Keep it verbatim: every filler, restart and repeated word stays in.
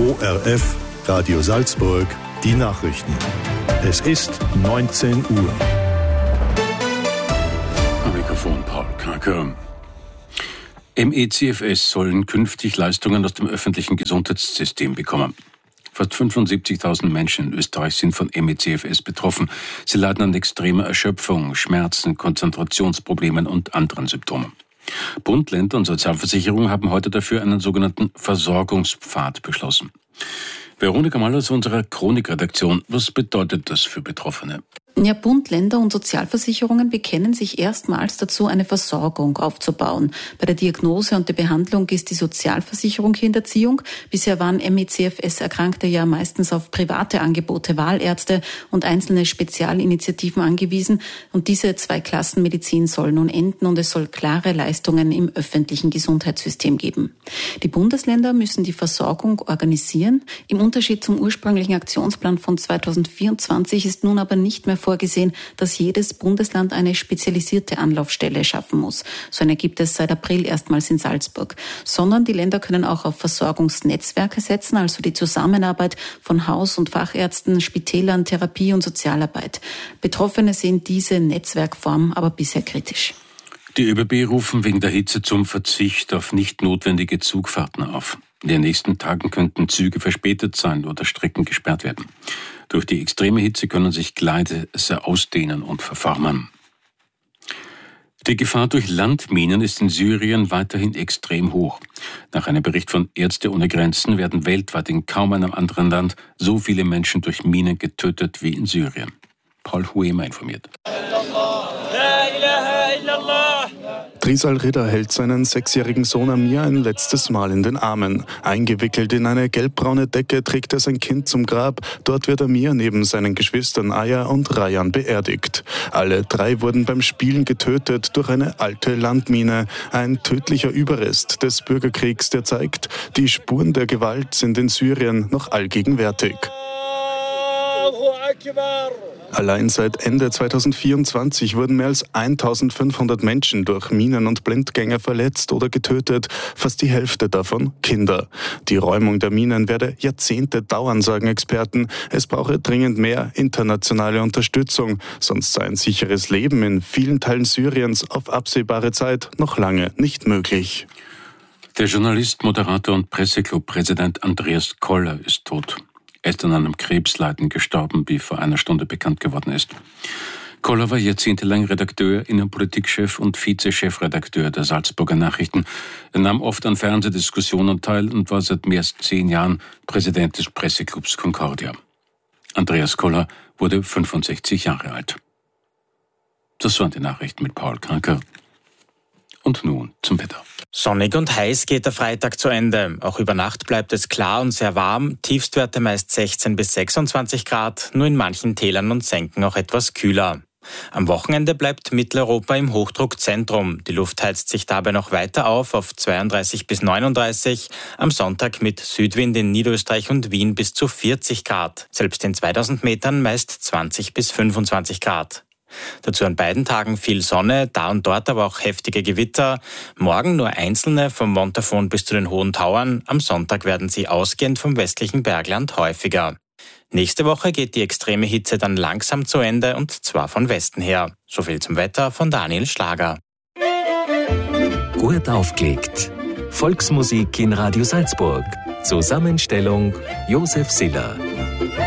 O R F, Radio Salzburg, die Nachrichten. Es ist neunzehn Uhr. Am Mikrofon Paul Kranke. M E C F S sollen künftig Leistungen aus dem öffentlichen Gesundheitssystem bekommen. Fast fünfundsiebzigtausend Menschen in Österreich sind von M E C F S betroffen. Sie leiden an extremer Erschöpfung, Schmerzen, Konzentrationsproblemen und anderen Symptomen. Bund, Länder und Sozialversicherung haben heute dafür einen sogenannten Versorgungspfad beschlossen. Veronika Maller aus unserer Chronikredaktion. Was bedeutet das für Betroffene? Ja, Bund, Länder und Sozialversicherungen bekennen sich erstmals dazu, eine Versorgung aufzubauen. Bei der Diagnose und der Behandlung ist die Sozialversicherung Hinterziehung. Bisher waren M E C F S-Erkrankte ja meistens auf private Angebote, Wahlärzte und einzelne Spezialinitiativen angewiesen. Und diese Zweiklassenmedizin soll nun enden und es soll klare Leistungen im öffentlichen Gesundheitssystem geben. Die Bundesländer müssen die Versorgung organisieren. Im Unterschied zum ursprünglichen Aktionsplan von zweitausendvierundzwanzig ist nun aber nicht mehr vorgesehen, dass jedes Bundesland eine spezialisierte Anlaufstelle schaffen muss. So eine gibt es seit April erstmals in Salzburg. Sondern die Länder können auch auf Versorgungsnetzwerke setzen, also die Zusammenarbeit von Haus- und Fachärzten, Spitälern, Therapie und Sozialarbeit. Betroffene sehen diese Netzwerkform aber bisher kritisch. Die ÖBB rufen wegen der Hitze zum Verzicht auf nicht notwendige Zugfahrten auf. In den nächsten Tagen könnten Züge verspätet sein oder Strecken gesperrt werden. Durch die extreme Hitze können sich Gleise ausdehnen und verformen. Die Gefahr durch Landminen ist in Syrien weiterhin extrem hoch. Nach einem Bericht von Ärzte ohne Grenzen werden weltweit in kaum einem anderen Land so viele Menschen durch Minen getötet wie in Syrien. Paul Huema informiert. Trisal Ridder hält seinen sechsjährigen Sohn Amir ein letztes Mal in den Armen. Eingewickelt in eine gelbbraune Decke trägt er sein Kind zum Grab. Dort wird Amir neben seinen Geschwistern Aya und Rayan beerdigt. Alle drei wurden beim Spielen getötet durch eine alte Landmine. Ein tödlicher Überrest des Bürgerkriegs, der zeigt, die Spuren der Gewalt sind in Syrien noch allgegenwärtig. Allein seit Ende zweitausendvierundzwanzig wurden mehr als eintausendfünfhundert Menschen durch Minen und Blindgänger verletzt oder getötet, fast die Hälfte davon Kinder. Die Räumung der Minen werde Jahrzehnte dauern, sagen Experten. Es brauche dringend mehr internationale Unterstützung, sonst sei ein sicheres Leben in vielen Teilen Syriens auf absehbare Zeit noch lange nicht möglich. Der Journalist, Moderator und Presseclub-Präsident Andreas Koller ist tot. Er ist an einem Krebsleiden gestorben, wie vor einer Stunde bekannt geworden ist. Koller war jahrzehntelang Redakteur, Innenpolitikchef und Vize-Chefredakteur der Salzburger Nachrichten. Er nahm oft an Fernsehdiskussionen teil und war seit mehr als zehn Jahren Präsident des Presseclubs Concordia. Andreas Koller wurde fünfundsechzig Jahre alt. Das waren die Nachrichten mit Paul Kranke. Und nun zum Wetter. Sonnig und heiß geht der Freitag zu Ende. Auch über Nacht bleibt es klar und sehr warm. Tiefstwerte meist sechzehn bis sechsundzwanzig Grad, nur in manchen Tälern und Senken auch etwas kühler. Am Wochenende bleibt Mitteleuropa im Hochdruckzentrum. Die Luft heizt sich dabei noch weiter auf auf zweiunddreißig bis neununddreißig. Am Sonntag mit Südwind in Niederösterreich und Wien bis zu vierzig Grad. Selbst in zweitausend Metern meist zwanzig bis fünfundzwanzig Grad. Dazu an beiden Tagen viel Sonne, da und dort aber auch heftige Gewitter. Morgen nur einzelne vom Montafon bis zu den Hohen Tauern. Am Sonntag werden sie ausgehend vom westlichen Bergland häufiger. Nächste Woche geht die extreme Hitze dann langsam zu Ende und zwar von Westen her. So viel zum Wetter von Daniel Schlager. Gut aufgelegt. Volksmusik in Radio Salzburg. Zusammenstellung Josef Siller.